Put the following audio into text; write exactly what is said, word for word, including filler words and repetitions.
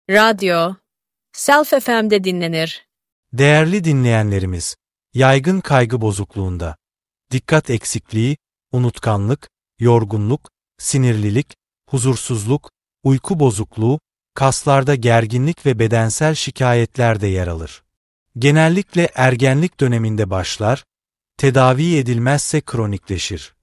Radyo, Self F M'de dinlenir. Değerli dinleyenlerimiz, yaygın kaygı bozukluğunda, dikkat eksikliği, unutkanlık, yorgunluk, sinirlilik, huzursuzluk, uyku bozukluğu, kaslarda gerginlik ve bedensel şikayetler de yer alır. Genellikle ergenlik döneminde başlar, tedavi edilmezse kronikleşir.